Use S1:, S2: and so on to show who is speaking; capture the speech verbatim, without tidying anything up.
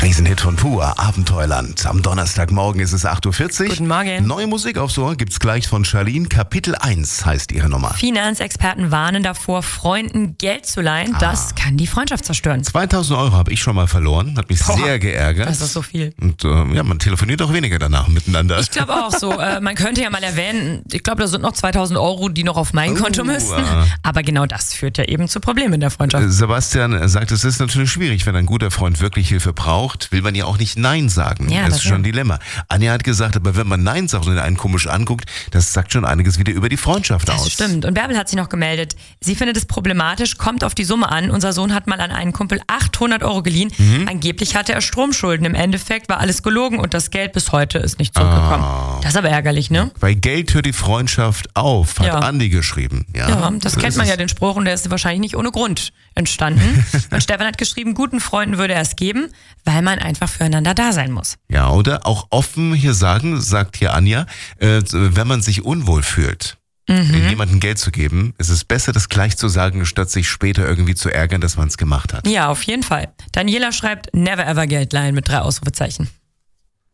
S1: Riesenhit von Pur, Abenteuerland. Am Donnerstagmorgen ist es acht Uhr vierzig.
S2: Guten Morgen.
S1: Neue Musik aufs Ohr gibt's gleich von Charlene. Kapitel eins heißt ihre Nummer.
S2: Finanzexperten warnen davor, Freunden Geld zu leihen.
S1: Ah.
S2: Das kann die Freundschaft zerstören.
S1: zweitausend Euro habe ich schon mal verloren. Hat mich
S2: Boah,
S1: sehr geärgert.
S2: Das ist so viel.
S1: Und äh, ja, man telefoniert auch weniger danach miteinander.
S2: Ich glaube auch so. Äh, man könnte ja mal erwähnen, ich glaube, da sind noch zweitausend Euro, die noch auf mein Konto
S1: Uh,
S2: müssten.
S1: äh.
S2: Aber genau das führt ja eben zu Problemen in der Freundschaft.
S1: Sebastian sagt, es ist natürlich schwierig, wenn ein guter Freund wirklich Hilfe braucht, will man ja auch nicht Nein sagen.
S2: Ja,
S1: das,
S2: das
S1: ist schon
S2: ja.
S1: ein Dilemma. Anja hat gesagt, aber wenn man Nein sagt und einen komisch anguckt, das sagt schon einiges wieder über die Freundschaft
S2: Das
S1: aus.
S2: stimmt. Und Bärbel hat sich noch gemeldet. Sie findet es problematisch, kommt auf die Summe an. Unser Sohn hat mal an einen Kumpel achthundert Euro geliehen. Mhm. Angeblich hatte er Stromschulden. Im Endeffekt war alles gelogen und das Geld bis heute ist nicht zurückgekommen.
S1: Ah.
S2: Das ist aber ärgerlich, ne?
S1: Bei Geld hört die Freundschaft auf, hat
S2: Ja.
S1: Andi geschrieben. Ja,
S2: Ja, das kennt man ja, den Spruch, und der ist wahrscheinlich nicht ohne Grund entstanden. Und Stefan hat geschrieben, guten Freunden würde er es geben, weil man einfach füreinander da sein muss.
S1: Ja, oder auch offen hier sagen, sagt hier Anja, äh, wenn man sich unwohl fühlt,
S2: Mhm.
S1: jemandem Geld zu geben, ist es besser, das gleich zu sagen, statt sich später irgendwie zu ärgern, dass man es gemacht hat.
S2: Ja, auf jeden Fall. Daniela schreibt, never ever Geld leihen mit drei Ausrufezeichen.